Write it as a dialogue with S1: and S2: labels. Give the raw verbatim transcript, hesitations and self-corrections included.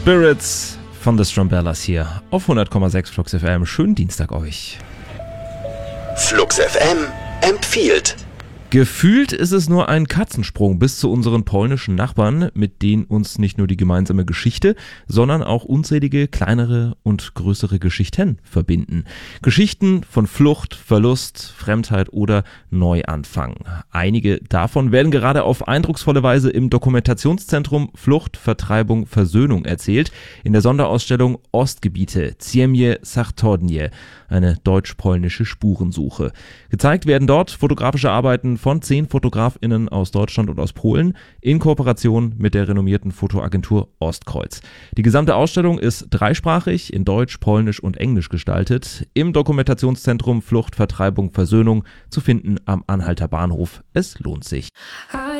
S1: Spirits von The Strumbellas hier auf hundert Komma sechs Flux F M. Schönen Dienstag euch.
S2: Flux F M empfiehlt.
S1: Gefühlt ist es nur ein Katzensprung bis zu unseren polnischen Nachbarn, mit denen uns nicht nur die gemeinsame Geschichte, sondern auch unzählige kleinere und größere Geschichten verbinden. Geschichten von Flucht, Verlust, Fremdheit oder Neuanfang. Einige davon werden gerade auf eindrucksvolle Weise im Dokumentationszentrum Flucht, Vertreibung, Versöhnung erzählt, in der Sonderausstellung Ostgebiete, Ziemie Sartodnie, eine deutsch-polnische Spurensuche. Gezeigt werden dort fotografische Arbeiten von zehn FotografInnen aus Deutschland und aus Polen in Kooperation mit der renommierten Fotoagentur Ostkreuz. Die gesamte Ausstellung ist dreisprachig in Deutsch, Polnisch und Englisch gestaltet, im Dokumentationszentrum Flucht, Vertreibung, Versöhnung zu finden am Anhalter Bahnhof. Es lohnt sich.
S3: I